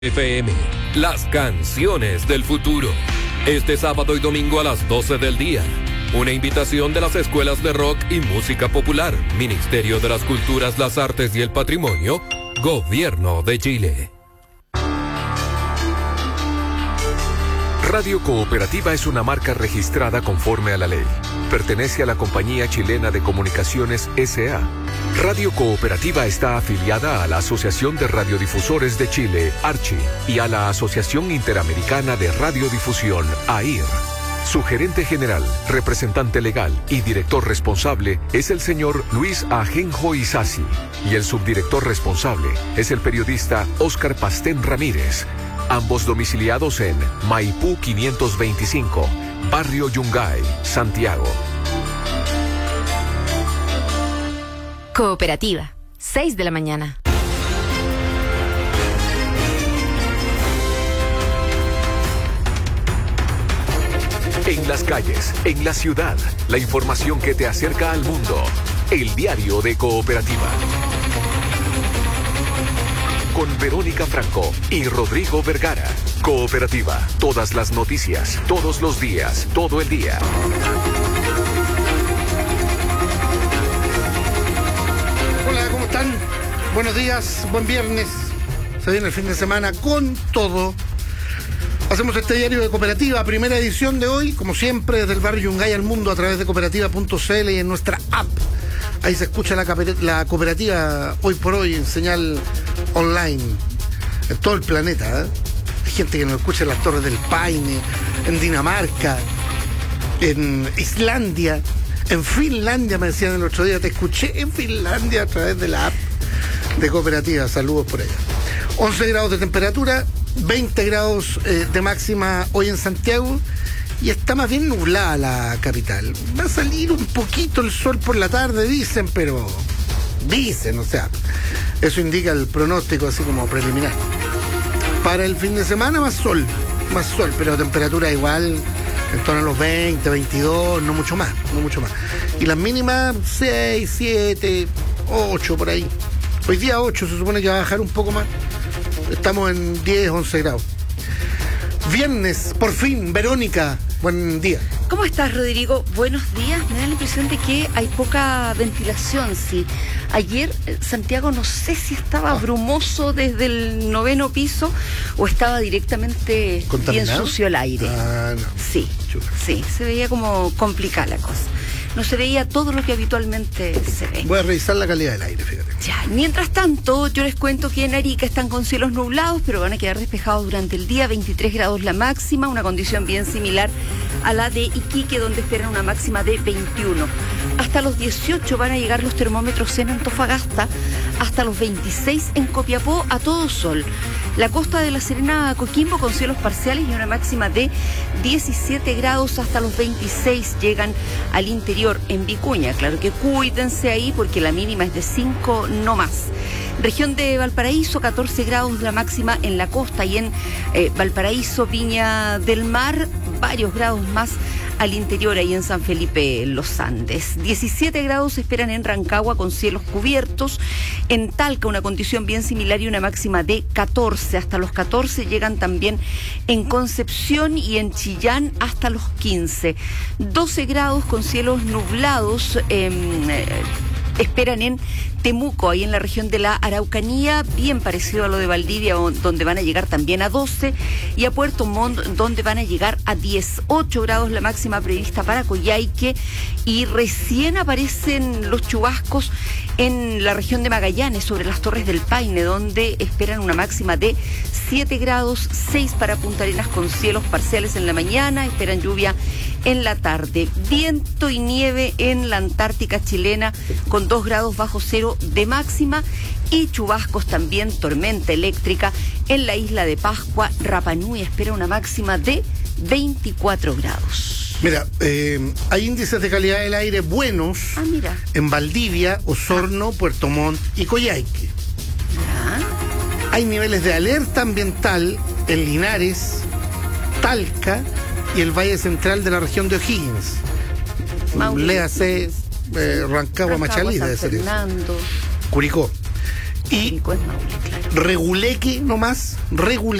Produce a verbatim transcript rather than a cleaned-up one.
F M, las canciones del futuro. Este sábado y domingo a las doce del día. Una invitación de las escuelas de rock y música popular, Ministerio de las Culturas, las Artes y el Patrimonio, Gobierno de Chile. Radio Cooperativa es una marca registrada conforme a la ley. Pertenece a la Compañía Chilena de Comunicaciones S A Radio Cooperativa está afiliada a la Asociación de Radiodifusores de Chile, ARCHI, y a la Asociación Interamericana de Radiodifusión, A I R. Su gerente general, representante legal y director responsable es el señor Luis Ajenjo Isasi, y el subdirector responsable es el periodista Óscar Pastén Ramírez, ambos domiciliados en Maipú quinientos veinticinco, Barrio Yungay, Santiago. Cooperativa, seis de la mañana. En las calles, en la ciudad, la información que te acerca al mundo. El diario de Cooperativa. Con Verónica Franco y Rodrigo Vergara. Cooperativa, todas las noticias, todos los días, todo el día. Hola, ¿cómo están? Buenos días, buen viernes. Se viene el fin de semana con todo. Hacemos este diario de Cooperativa, primera edición de hoy, como siempre, desde el barrio Yungay al mundo a través de cooperativa punto c l y en nuestra app. Ahí se escucha la, la cooperativa hoy por hoy en señal online, en todo el planeta. ¿eh? Hay gente que nos escucha en las Torres del Paine, en Dinamarca, en Islandia, en Finlandia, me decían el otro día, te escuché en Finlandia a través de la app de Cooperativa. Saludos por allá. once grados de temperatura, veinte grados eh, de máxima hoy en Santiago, y está más bien nublada la capital. Va a salir un poquito el sol por la tarde, dicen, pero dicen, o sea, eso indica el pronóstico así como preliminar. Para el fin de semana más sol, más sol, pero temperatura igual en torno a los veinte, veintidós, no mucho más, no mucho más. Y las mínimas seis, siete, ocho por ahí. Hoy día ocho, se supone que va a bajar un poco más. Estamos en diez, once grados. Viernes, por fin, Verónica, buen día. ¿Cómo estás, Rodrigo? Buenos días. Me da la impresión de que hay poca ventilación, sí. Ayer, Santiago, no sé si estaba brumoso desde el noveno piso o estaba directamente bien sucio el aire. Ah, no. Sí, Chuta. sí, se veía como complicada la cosa. No se veía todo lo que habitualmente se ve. Voy a revisar la calidad del aire, fíjate. Ya, mientras tanto, yo les cuento que en Arica están con cielos nublados, pero van a quedar despejados durante el día, veintitrés grados la máxima, una condición bien similar a la de Iquique, donde esperan una máxima de veintiuno. Hasta los dieciocho van a llegar los termómetros en Antofagasta, hasta los veintiséis en Copiapó, a todo sol. La costa de La Serena, Coquimbo, con cielos parciales y una máxima de diecisiete grados, hasta los veintiséis llegan al interior en Vicuña. Claro que cuídense ahí porque la mínima es de cinco, no más. Región de Valparaíso, catorce grados la máxima en la costa, y en eh, Valparaíso, Viña del Mar, varios grados más al interior, ahí en San Felipe, Los Andes. diecisiete grados se esperan en Rancagua con cielos cubiertos. En Talca una condición bien similar y una máxima de catorce. Hasta los catorce llegan también en Concepción, y en Chillán hasta los quince. doce grados con cielos nublados eh, esperan en Temuco, ahí en la región de la Araucanía, bien parecido a lo de Valdivia, donde van a llegar también a doce, y a Puerto Montt, donde van a llegar a diez. ocho grados la máxima prevista para Coyhaique, y recién aparecen los chubascos en la región de Magallanes, sobre las Torres del Paine, donde esperan una máxima de siete grados, seis para Punta Arenas con cielos parciales en la mañana, esperan lluvia en la tarde. Viento y nieve en la Antártica chilena con dos grados bajo cero de máxima, y chubascos también, tormenta eléctrica en la isla de Pascua. Rapa Nui espera una máxima de veinticuatro grados. Mira, eh, hay índices de calidad del aire buenos ah, mira. en Valdivia, Osorno, ah. Puerto Montt y Coyhaique. Ah. Hay niveles de alerta ambiental en Linares, Talca y el Valle Central de la región de O'Higgins. Léase eh, Rancagua, Machalí, debe ser eso. Curicó. histórico es Maule, claro. Reguleque nomás, reguleque.